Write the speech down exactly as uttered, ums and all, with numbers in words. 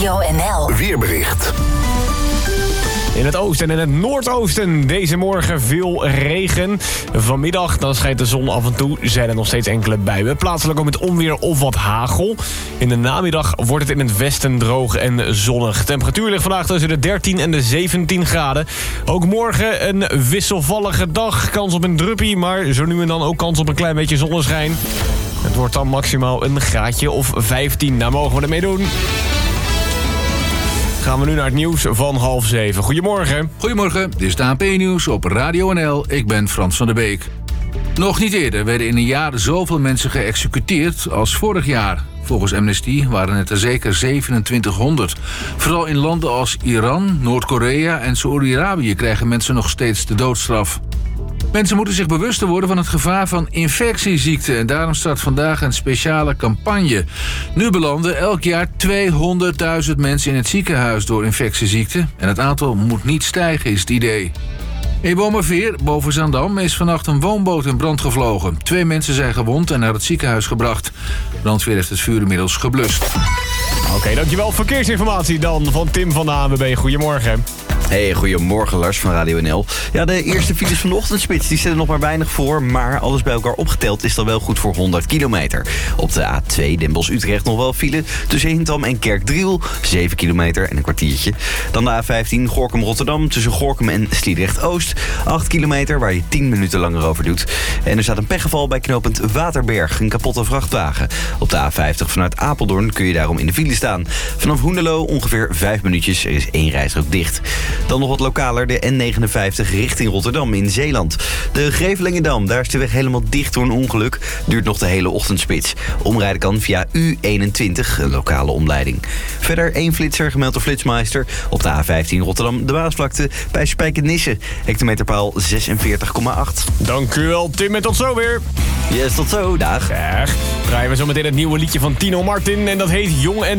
Radio N L Weerbericht. In het oosten en in het noordoosten deze morgen veel regen. Vanmiddag dan schijnt de zon af en toe, zijn er nog steeds enkele buien. Plaatselijk ook met onweer of wat hagel. In de namiddag wordt het in het westen droog en zonnig. Temperatuur ligt vandaag tussen de dertien en de zeventien graden. Ook morgen een wisselvallige dag. Kans op een druppie, maar zo nu en dan ook kans op een klein beetje zonneschijn. Het wordt dan maximaal een graadje of vijftien. Daar mogen we ermee doen. Gaan we nu naar het nieuws van half zeven. Goedemorgen. Goedemorgen, dit is het A N P-nieuws op Radio N L. Ik ben Frans van der Beek. Nog niet eerder werden in een jaar zoveel mensen geëxecuteerd als vorig jaar. Volgens Amnesty waren het er zeker zevenentwintighonderd. Vooral in landen als Iran, Noord-Korea en Saoedi-Arabië krijgen mensen nog steeds de doodstraf. Mensen moeten zich bewuster worden van het gevaar van infectieziekten. En daarom start vandaag een speciale campagne. Nu belanden elk jaar tweehonderdduizend mensen in het ziekenhuis door infectieziekten. En het aantal moet niet stijgen, is het idee. In Bomerveer, boven Zaandam, is vannacht een woonboot in brand gevlogen. Twee mensen zijn gewond en naar het ziekenhuis gebracht. Brandweer heeft het vuur inmiddels geblust. Oké, okay, dankjewel. Verkeersinformatie dan van Tim van de A N W B. Goedemorgen. Hey, goedemorgen Lars van Radio N L. Ja, de eerste files van de ochtendspits die stellen nog maar weinig voor, maar alles bij elkaar opgeteld is dan wel goed voor honderd kilometer. Op de A twee Den Bosch-Utrecht nog wel file tussen Hintham en Kerkdriel, zeven kilometer en een kwartiertje. Dan de A vijftien Gorinchem-Rotterdam tussen Gorinchem en Sliedrecht-Oost, acht kilometer waar je tien minuten langer over doet. En er staat een pechgeval bij knooppunt Waterberg, een kapotte vrachtwagen. Op de A vijftig vanuit Apeldoorn kun je daarom in de file staan. Vanaf Hoenderloo ongeveer vijf minuutjes, er is één rijstrook dicht. Dan nog wat lokaler, de N negenenvijftig richting Rotterdam in Zeeland. De Grevelingendam, daar is de weg helemaal dicht door een ongeluk. Duurt nog de hele ochtendspits. Omrijden kan via U eenentwintig, een lokale omleiding. Verder één flitser gemeld door Flitsmeister. Op de A vijftien Rotterdam, de Waasvlakte bij Spijkenisse. Hectometerpaal zesenveertig komma acht. Dank u wel, Tim, en tot zo weer. Yes, tot zo, dag. Dag. Draaien we zo meteen het nieuwe liedje van Tino Martin en dat heet Jong en